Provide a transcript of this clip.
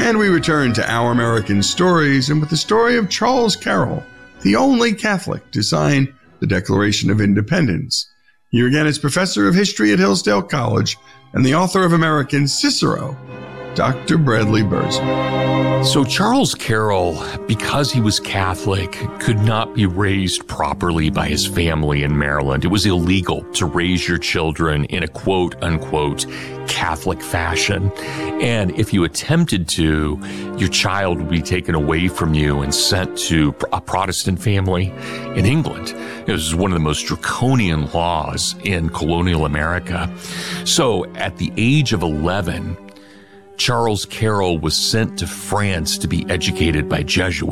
And we return to Our American Stories, and with the story of Charles Carroll, the only Catholic to sign the Declaration of Independence. Here again is Professor of History at Hillsdale College and the author of American Cicero, Dr. Bradley Birzer. So Charles Carroll, because he was Catholic, could not be raised properly by his family in Maryland. It was illegal to raise your children in a quote-unquote Catholic fashion. And if you attempted to, your child would be taken away from you and sent to a Protestant family in England. It was one of the most draconian laws in colonial America. So at the age of 11, Charles Carroll was sent to France to be educated by Jesuits.